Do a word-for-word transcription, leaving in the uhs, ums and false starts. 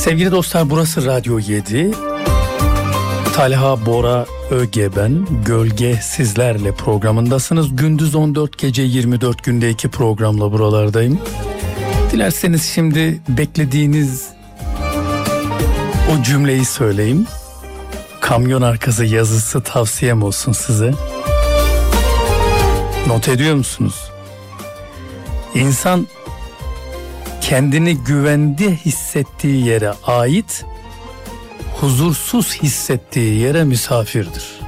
Sevgili dostlar, burası Radyo yedi. Talha Bora Öge ben. Gölge Sizlerle programındasınız. Gündüz on dört, gece yirmi dört, günde iki programla buralardayım. Dilerseniz şimdi beklediğiniz o cümleyi söyleyeyim. Kamyon arkası yazısı tavsiyem olsun size. Not ediyor musunuz? İnsan kendini güvende hissettiği yere ait, huzursuz hissettiği yere misafirdir.